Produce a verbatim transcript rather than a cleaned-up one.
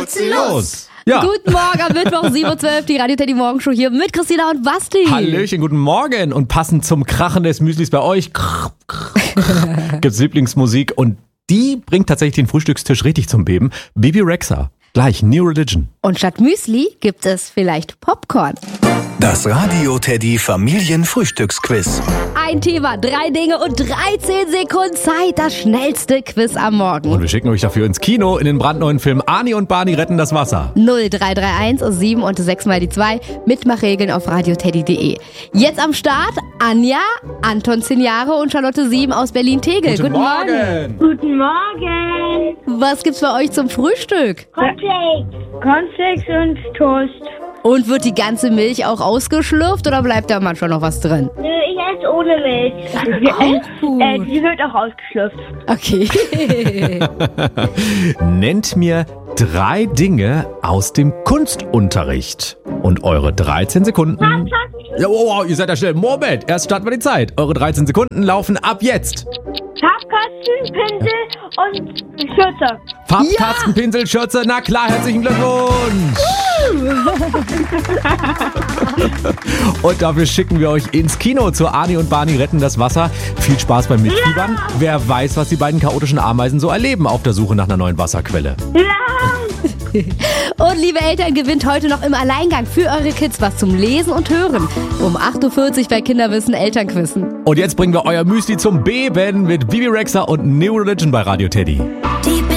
putzen los! Ja. Guten Morgen am Mittwoch, sieben Uhr zwölf, die Radio Teddy Morgenshow hier mit Christina und Basti. Hallöchen, guten Morgen. Und passend zum Krachen des Müslis bei euch gibt's Lieblingsmusik und die bringt tatsächlich den Frühstückstisch richtig zum Beben. Bebe Rexha, gleich New Religion. Und statt Müsli gibt es vielleicht Popcorn. Das Radio Teddy Familienfrühstücksquiz. Ein Thema, drei Dinge und dreizehn Sekunden Zeit. Das schnellste Quiz am Morgen. Und wir schicken euch dafür ins Kino in den brandneuen Film Arnie und Barney retten das Wasser. null drei drei eins sieben und sechs mal die zwei. Mitmachregeln auf radioteddy punkt de. Jetzt am Start Anja, Anton zehn Jahre und Charlotte sieben aus Berlin-Tegel. Guten, Guten Morgen. Morgen. Guten Morgen. Was gibt's bei euch zum Frühstück? Cornflakes. Cornflakes und Toast. Und wird die ganze Milch auch ausgeschlürft oder bleibt da manchmal noch was drin? Nö, ich esse ohne Milch. Auch gut. Äh, die wird auch ausgeschlürft. Okay. Nennt mir drei Dinge aus dem Kunstunterricht. Und eure dreizehn Sekunden... Ja, oh, oh, ihr seid ja schnell. Moment, erst starten wir die Zeit. Eure dreizehn Sekunden laufen ab jetzt. Farbkasten, Pinsel und Schürze. Farbkasten, ja. Pinsel, Schürze, na klar, herzlichen Glückwunsch. Und dafür schicken wir euch ins Kino zu Arnie und Barney retten das Wasser. Viel Spaß beim Mitfiebern. Ja. Wer weiß, was die beiden chaotischen Ameisen so erleben auf der Suche nach einer neuen Wasserquelle. Ja. Und liebe Eltern, gewinnt heute noch im Alleingang für eure Kids was zum Lesen und Hören. Um acht Uhr vierzig bei Kinderwissen Elternquissen. Und jetzt bringen wir euer Müsli zum Beben mit Bebe Rexha und New Religion bei Radio Teddy.